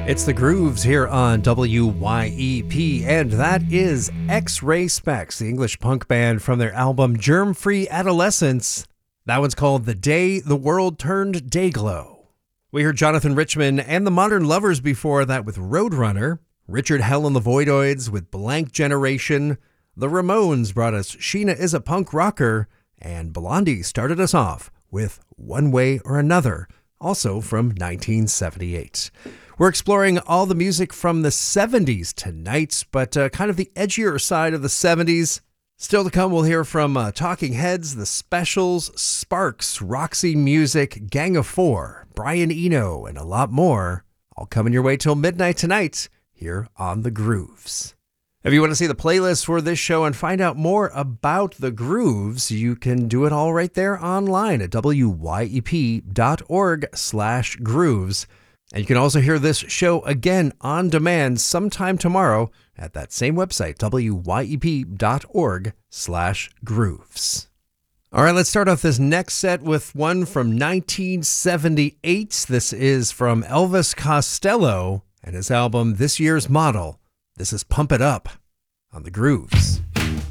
It's the Grooves here on WYEP, and that is X-Ray Spex, the English punk band from their album Germ Free Adolescence. That one's called The Day the World Turned Dayglow. We heard Jonathan Richman and the Modern Lovers before that with Roadrunner, Richard Hell and the Voidoids with Blank Generation, the Ramones brought us Sheena is a Punk Rocker, and Blondie started us off with One Way or Another, also from 1978. We're exploring all the music from the 70s tonight, but kind of the edgier side of the 70s. Still to come, we'll hear from Talking Heads, The Specials, Sparks, Roxy Music, Gang of Four, Brian Eno, and a lot more. All coming your way till midnight tonight here on The Grooves. If you want to see the playlist for this show and find out more about The Grooves, you can do it all right there online at wyep.org/grooves. And you can also hear this show again on demand sometime tomorrow at that same website, wyep.org/grooves. All right, let's start off this next set with one from 1978. This is from Elvis Costello and his album This Year's Model. This is Pump It Up on The Grooves.